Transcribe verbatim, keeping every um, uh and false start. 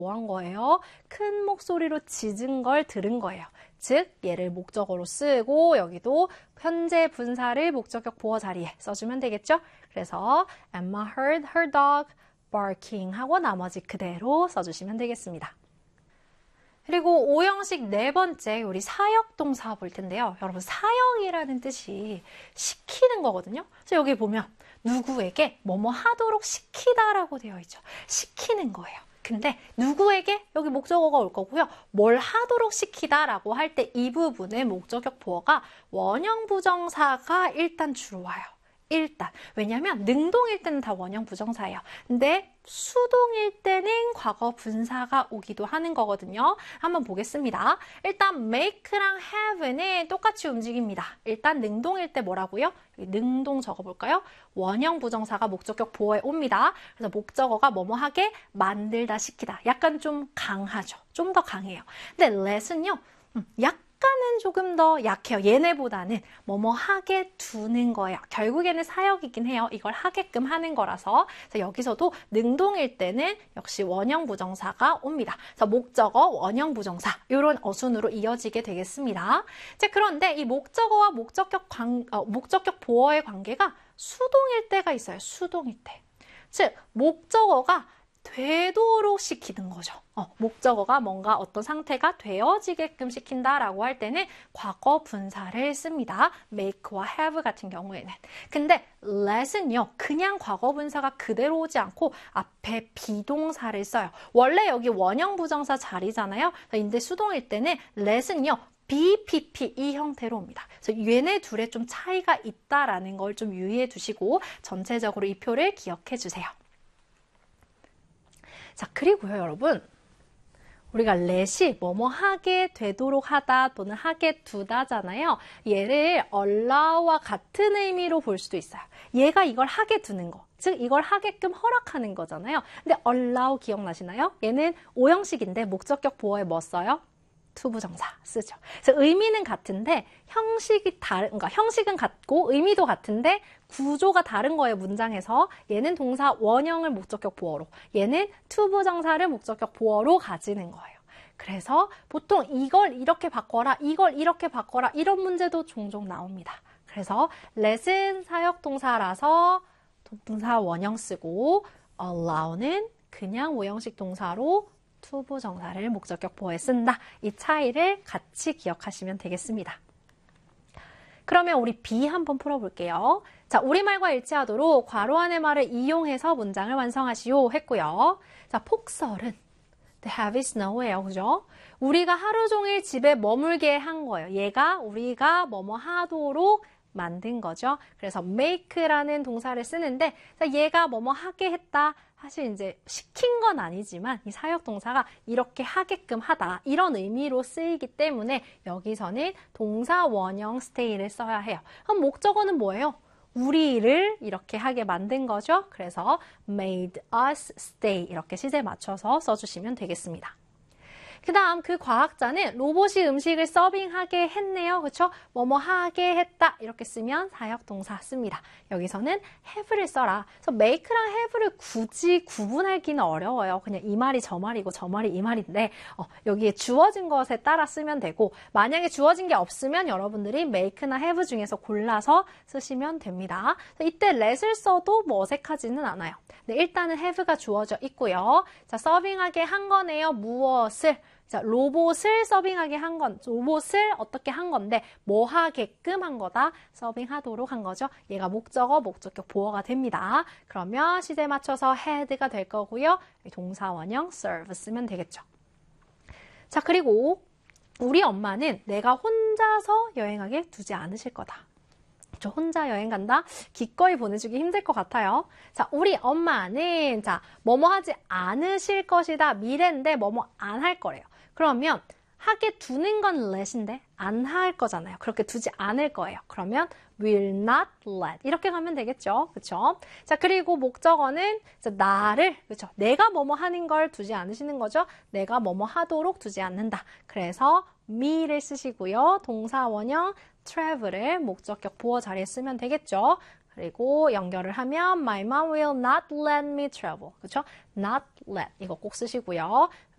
뭐 한 거예요? 큰 목소리로 짖은 걸 들은 거예요. 즉 얘를 목적어로 쓰고 여기도 현재 분사를 목적격 보어 자리에 써주면 되겠죠? 그래서 Emma heard her dog barking 하고 나머지 그대로 써주시면 되겠습니다. 그리고 오형식 네 번째 우리 사역동사 볼 텐데요. 여러분 사역이라는 뜻이 시키는 거거든요. 그래서 여기 보면 누구에게 뭐뭐 하도록 시키다라고 되어 있죠. 시키는 거예요. 근데 누구에게 여기 목적어가 올 거고요. 뭘 하도록 시키다라고 할 때 이 부분의 목적격 보어가 원형 부정사가 일단 주로 와요. 일단. 왜냐하면 능동일 때는 다 원형 부정사예요. 근데 수동일 때는 과거 분사가 오기도 하는 거거든요. 한번 보겠습니다. 일단 make랑 have는 똑같이 움직입니다. 일단 능동일 때 뭐라고요? 여기 능동 적어볼까요? 원형 부정사가 목적격 보어에 옵니다. 그래서 목적어가 뭐뭐 하게 만들다 시키다. 약간 좀 강하죠. 좀 더 강해요. 근데 let은요. 음, 약간 약간은 조금 더 약해요. 얘네보다는 뭐뭐 하게 두는 거예요. 결국에는 사역이긴 해요. 이걸 하게끔 하는 거라서. 그래서 여기서도 능동일 때는 역시 원형 부정사가 옵니다. 그래서 목적어, 원형 부정사 이런 어순으로 이어지게 되겠습니다. 자, 그런데 이 목적어와 목적격, 관, 어, 목적격 보어의 관계가 수동일 때가 있어요. 수동일 때. 즉 목적어가 되도록 시키는 거죠. 어, 목적어가 뭔가 어떤 상태가 되어지게끔 시킨다라고 할 때는 과거 분사를 씁니다. make와 have 같은 경우에는. 근데 let은요. 그냥 과거 분사가 그대로 오지 않고 앞에 비동사를 써요. 원래 여기 원형 부정사 자리잖아요. 근데 수동일 때는 let은요. 비피피 이 형태로 옵니다. 그래서 얘네 둘에 좀 차이가 있다라는 걸 좀 유의해 두시고 전체적으로 이 표를 기억해 주세요. 자, 그리고요, 여러분. 우리가 let이 뭐뭐 하게 되도록 하다 또는 하게 두다잖아요. 얘를 allow와 같은 의미로 볼 수도 있어요. 얘가 이걸 하게 두는 거. 즉, 이걸 하게끔 허락하는 거잖아요. 근데 allow 기억나시나요? 얘는 오형식인데 목적격 보어에 뭐 써요? 투부정사 쓰죠. 그래서 의미는 같은데 형식이 다른, 그러니까 형식은 같고 의미도 같은데 구조가 다른 거예요. 문장에서. 얘는 동사 원형을 목적격 보어로, 얘는 투부정사를 목적격 보어로 가지는 거예요. 그래서 보통 이걸 이렇게 바꿔라, 이걸 이렇게 바꿔라 이런 문제도 종종 나옵니다. 그래서 let은 사역동사라서 동사 원형 쓰고 allow는 그냥 오형식 동사로 투부정사를 목적격 보어에 쓴다. 이 차이를 같이 기억하시면 되겠습니다. 그러면 우리 B 한번 풀어볼게요. 자, 우리말과 일치하도록 괄호 안의 말을 이용해서 문장을 완성하시오 했고요. 자, 폭설은 The heavy snow예요. 그죠? 우리가 하루 종일 집에 머물게 한 거예요. 얘가 우리가 뭐뭐 하도록 만든 거죠. 그래서 make라는 동사를 쓰는데 얘가 뭐뭐 하게 했다. 사실 이제 시킨 건 아니지만 이 사역 동사가 이렇게 하게끔 하다 이런 의미로 쓰이기 때문에 여기서는 동사 원형 stay를 써야 해요. 그럼 목적어는 뭐예요? 우리를 이렇게 하게 만든 거죠. 그래서 made us stay 이렇게 시제 맞춰서 써주시면 되겠습니다. 그 다음 그 과학자는 로봇이 음식을 서빙하게 했네요. 그렇죠? 뭐뭐 하게 했다. 이렇게 쓰면 사역동사 씁니다. 여기서는 have를 써라. 그래서 make랑 have를 굳이 구분하기는 어려워요. 그냥 이 말이 저 말이고 저 말이 이 말인데 어, 여기에 주어진 것에 따라 쓰면 되고 만약에 주어진 게 없으면 여러분들이 make나 have 중에서 골라서 쓰시면 됩니다. 이때 let을 써도 뭐 어색하지는 않아요. 네, 일단은 have가 주어져 있고요. 자, 서빙하게 한 거네요. 무엇을? 자, 로봇을 서빙하게 한 건, 로봇을 어떻게 한 건데 뭐 하게끔 한 거다? 서빙하도록 한 거죠. 얘가 목적어, 목적격 보어가 됩니다. 그러면 시제 맞춰서 had가 될 거고요. 동사 원형 serve 쓰면 되겠죠. 자, 그리고 우리 엄마는 내가 혼자서 여행하게 두지 않으실 거다. 저 혼자 여행 간다? 기꺼이 보내주기 힘들 것 같아요. 자, 우리 엄마는 자, 뭐뭐 하지 않으실 것이다. 미래인데 뭐뭐 안 할 거래요. 그러면 하게 두는 건 let인데 안 할 거잖아요. 그렇게 두지 않을 거예요. 그러면 will not let 이렇게 가면 되겠죠. 그렇죠? 자, 그리고 목적어는 나를 그렇죠. 내가 뭐뭐 하는 걸 두지 않으시는 거죠. 내가 뭐뭐 하도록 두지 않는다. 그래서 me를 쓰시고요. 동사 원형 travel을 목적격 보어 자리에 쓰면 되겠죠. 그리고 연결을 하면 My mom will not let me travel. 그렇죠? Not let 이거 꼭 쓰시고요.